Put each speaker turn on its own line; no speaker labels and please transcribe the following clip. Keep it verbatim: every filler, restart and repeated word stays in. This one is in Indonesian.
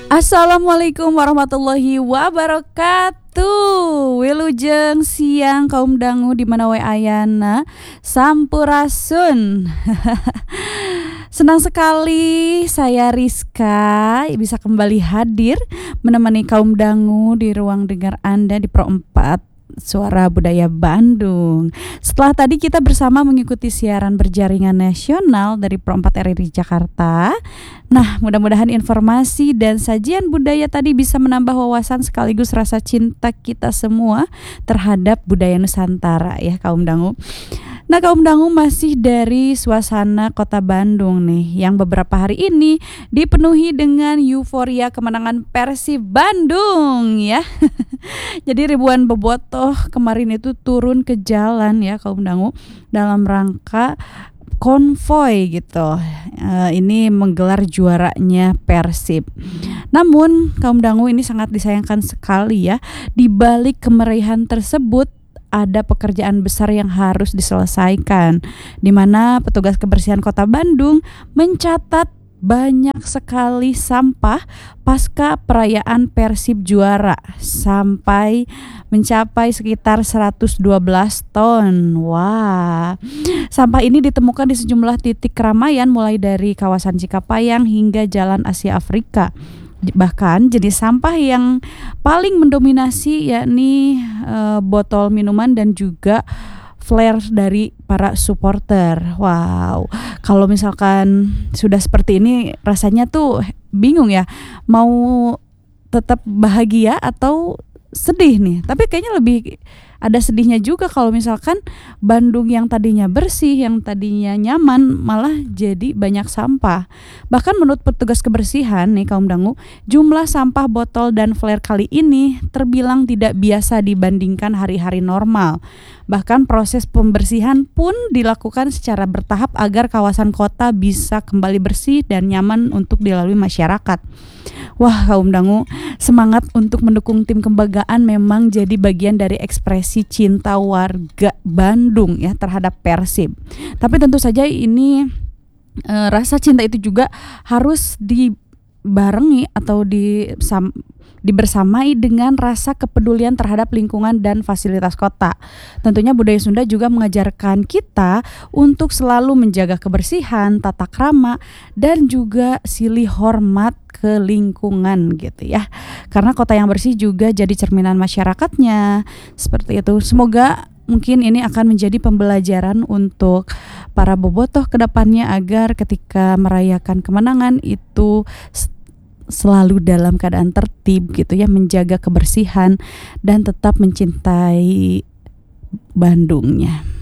Assalamualaikum warahmatullahi wabarakatuh. Wilujeng siang kaum dangu di mana wae ayana sampurasun. Senang sekali saya Rizka bisa kembali hadir menemani kaum dangu di ruang dengar Anda di Pro empat Suara Budaya Bandung. Setelah tadi kita bersama mengikuti siaran berjaringan nasional dari Pro empat R R I Jakarta. Nah, mudah-mudahan informasi dan sajian budaya tadi bisa menambah wawasan sekaligus rasa cinta kita semua terhadap budaya Nusantara ya kaum dangu. Nah, kaum dangu masih dari suasana kota Bandung nih yang beberapa hari ini dipenuhi dengan euforia kemenangan Persib Bandung ya. Jadi ribuan bobotoh kemarin itu turun ke jalan ya kaum dangu dalam rangka konvoy gitu. Uh, ini menggelar juaranya Persib. Namun kaum dangu ini sangat disayangkan sekali ya, di balik kemeriahan tersebut ada pekerjaan besar yang harus diselesaikan, di mana petugas kebersihan Kota Bandung mencatat banyak sekali sampah pasca perayaan Persib juara sampai mencapai sekitar seratus dua belas ton. Wah, sampah ini ditemukan di sejumlah titik keramaian mulai dari kawasan Cikapayang hingga Jalan Asia Afrika. Bahkan jenis sampah yang paling mendominasi yakni e, botol minuman dan juga flare dari para supporter. Wow, kalau misalkan sudah seperti ini rasanya tuh bingung ya, mau tetap bahagia atau sedih nih. Tapi kayaknya lebih ada sedihnya juga kalau misalkan Bandung yang tadinya bersih, yang tadinya nyaman malah jadi banyak sampah. Bahkan menurut petugas kebersihan nih kaum dangu, jumlah sampah botol dan flare kali ini terbilang tidak biasa dibandingkan hari-hari normal. Bahkan proses pembersihan pun dilakukan secara bertahap agar kawasan kota bisa kembali bersih dan nyaman untuk dilalui masyarakat. Wah kaum dangu, semangat untuk mendukung tim kebanggaan memang jadi bagian dari ekspresi cinta warga Bandung ya terhadap Persib. Tapi tentu saja ini e, rasa cinta itu juga harus dibarengi atau di sam, dibersamai dengan rasa kepedulian terhadap lingkungan dan fasilitas kota. Tentunya budaya Sunda juga mengajarkan kita untuk selalu menjaga kebersihan, tata krama, dan juga silih hormat ke lingkungan gitu ya. Karena kota yang bersih juga jadi cerminan masyarakatnya. Seperti itu. Semoga mungkin ini akan menjadi pembelajaran untuk para bobotoh ke depannya agar ketika merayakan kemenangan itu selalu dalam keadaan tertib gitu ya, menjaga kebersihan dan tetap mencintai Bandungnya.